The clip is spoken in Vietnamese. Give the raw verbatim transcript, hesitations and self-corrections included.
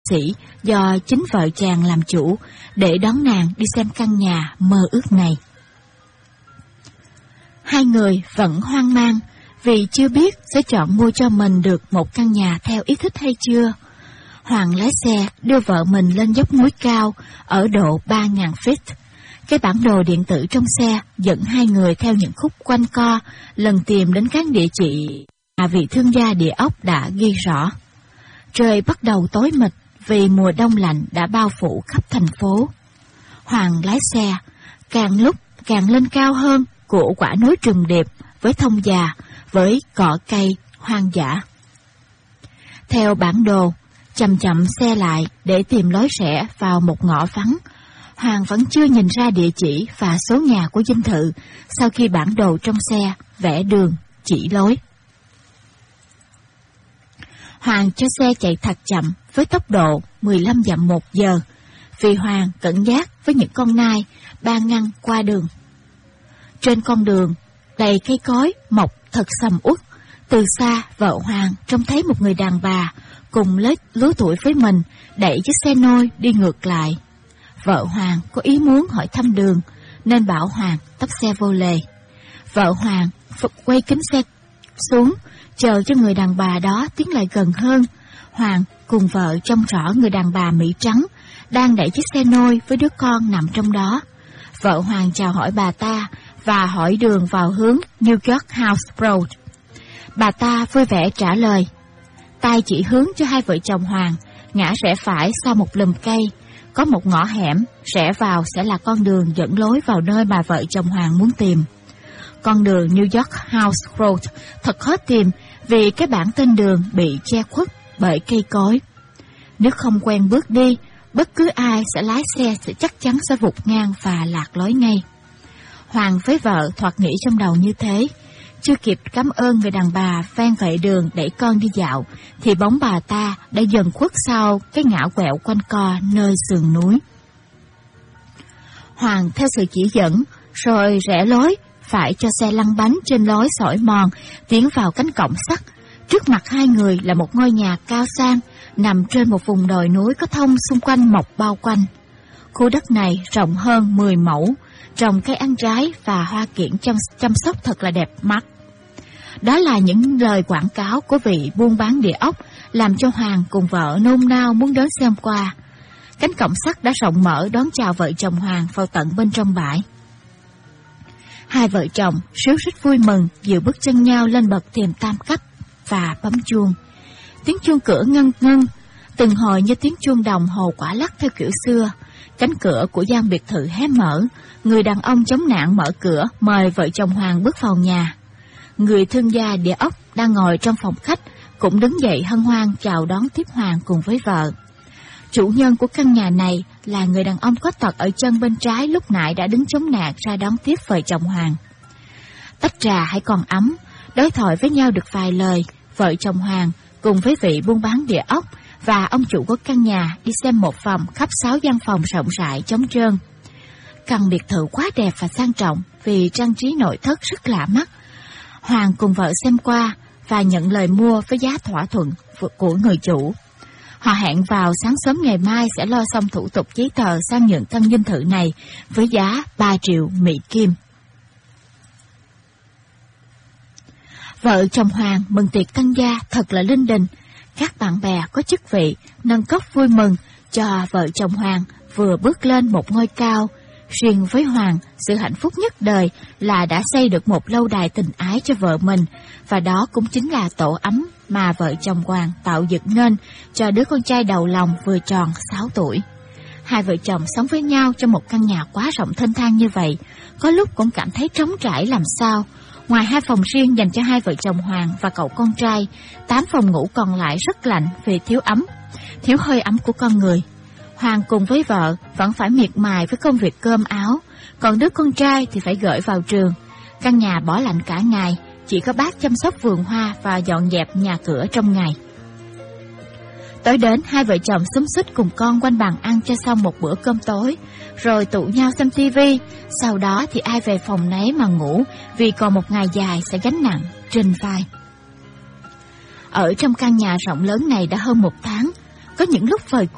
sĩ do chính vợ chàng làm chủ để đón nàng đi xem căn nhà mơ ước này. Hai người vẫn hoang mang vì chưa biết sẽ chọn mua cho mình được một căn nhà theo ý thích hay chưa. Hoàng lái xe đưa vợ mình lên dốc núi cao ở độ ba nghìn feet. Cái bản đồ điện tử trong xe dẫn hai người theo những khúc quanh co lần tìm đến các địa chỉ mà vị thương gia địa ốc đã ghi rõ. Trời bắt đầu tối mịt vì mùa đông lạnh đã bao phủ khắp thành phố. Hoàng lái xe càng lúc càng lên cao hơn của quả núi trùng điệp với thông già, với cỏ cây hoang dã. Theo bản đồ, chậm chậm xe lại để tìm lối rẽ vào một ngõ vắng. Hoàng vẫn chưa nhìn ra địa chỉ và số nhà của dinh thự sau khi bản đồ trong xe vẽ đường chỉ lối. Hoàng cho xe chạy thật chậm với tốc độ mười lăm dặm một giờ, vì Hoàng cẩn giác với những con nai ban ngăn qua đường. Trên con đường đầy cây cối mọc thật sầm uất, từ xa vợ Hoàng trông thấy một người đàn bà cùng lứa, lứa tuổi với mình đẩy chiếc xe nôi đi ngược lại. Vợ Hoàng có ý muốn hỏi thăm đường nên bảo Hoàng tấp xe vô lề. Vợ Hoàng quay kính xe xuống chờ cho người đàn bà đó tiến lại gần hơn. Hoàng cùng vợ trông rõ người đàn bà Mỹ trắng đang đẩy chiếc xe nôi với đứa con nằm trong đó. Vợ Hoàng chào hỏi bà ta và hỏi đường vào hướng New York House Road. Bà ta vui vẻ trả lời. Tay chỉ hướng cho hai vợ chồng Hoàng, ngã rẽ phải sau một lùm cây, có một ngõ hẻm, rẽ vào sẽ là con đường dẫn lối vào nơi mà vợ chồng Hoàng muốn tìm. Con đường New York House Road thật khó tìm vì cái bảng tên đường bị che khuất bởi cây cối. Nếu không quen bước đi, bất cứ ai sẽ lái xe sẽ chắc chắn sẽ vụt ngang và lạc lối ngay. Hoàng với vợ thoạt nghĩ trong đầu như thế. Chưa kịp cảm ơn người đàn bà ven vệ đường đẩy con đi dạo, thì bóng bà ta đã dần khuất sau cái ngã quẹo quanh co nơi sườn núi. Hoàng theo sự chỉ dẫn, rồi rẽ lối, phải cho xe lăn bánh trên lối sỏi mòn, tiến vào cánh cổng sắt. Trước mặt hai người là một ngôi nhà cao sang, nằm trên một vùng đồi núi có thông xung quanh mọc bao quanh. Khu đất này rộng hơn mười mẫu, trồng cây ăn trái và hoa kiểng chăm, chăm sóc thật là đẹp mắt. Đó là những lời quảng cáo của vị buôn bán địa ốc, làm cho Hoàng cùng vợ nôn nao muốn đến xem qua. Cánh cổng sắt đã rộng mở đón chào vợ chồng Hoàng vào tận bên trong bãi. Hai vợ chồng ríu rít vui mừng, dìu bước chân nhau lên bậc thềm tam cấp và bấm chuông. Tiếng chuông cửa ngân ngân, từng hồi như tiếng chuông đồng hồ quả lắc theo kiểu xưa. Cánh cửa của gian biệt thự hé mở, người đàn ông chống nạn mở cửa mời vợ chồng Hoàng bước vào nhà. Người thương gia địa ốc đang ngồi trong phòng khách cũng đứng dậy hân hoan chào đón tiếp Hoàng cùng với vợ. Chủ nhân của căn nhà này là người đàn ông có tật ở chân bên trái lúc nãy đã đứng chống nạn ra đón tiếp vợ chồng Hoàng. Tách trà hãy còn ấm, đối thoại với nhau được vài lời, vợ chồng Hoàng cùng với vị buôn bán địa ốc và ông chủ của căn nhà đi xem một phòng khắp sáu gian phòng rộng rãi trống trơn. Căn biệt thự quá đẹp và sang trọng vì trang trí nội thất rất lạ mắt. Hoàng cùng vợ xem qua và nhận lời mua với giá thỏa thuận của người chủ. Họ hẹn vào sáng sớm ngày mai sẽ lo xong thủ tục giấy tờ sang nhượng căn dinh thự này với giá ba triệu Mỹ Kim. Vợ chồng Hoàng mừng tiệc tân gia thật là linh đình. Các bạn bè có chức vị nâng cốc vui mừng cho vợ chồng Hoàng vừa bước lên một ngôi cao. Riêng với Hoàng, sự hạnh phúc nhất đời là đã xây được một lâu đài tình ái cho vợ mình, và đó cũng chính là tổ ấm mà vợ chồng Hoàng tạo dựng nên cho đứa con trai đầu lòng vừa tròn sáu tuổi. Hai vợ chồng sống với nhau trong một căn nhà quá rộng thênh thang như vậy, có lúc cũng cảm thấy trống trải làm sao. Ngoài hai phòng riêng dành cho hai vợ chồng Hoàng và cậu con trai, tám phòng ngủ còn lại rất lạnh vì thiếu ấm, thiếu hơi ấm của con người. Hoàng cùng với vợ vẫn phải miệt mài với công việc cơm áo, còn đứa con trai thì phải gửi vào trường. Căn nhà bỏ lạnh cả ngày, chỉ có bác chăm sóc vườn hoa và dọn dẹp nhà cửa trong ngày. Tối đến, hai vợ chồng xúm xít cùng con quanh bàn ăn cho xong một bữa cơm tối, rồi tụ nhau xem tivi. Sau đó thì ai về phòng nấy mà ngủ, vì còn một ngày dài sẽ gánh nặng trên vai. Ở trong căn nhà rộng lớn này đã hơn một tháng, có những lúc vời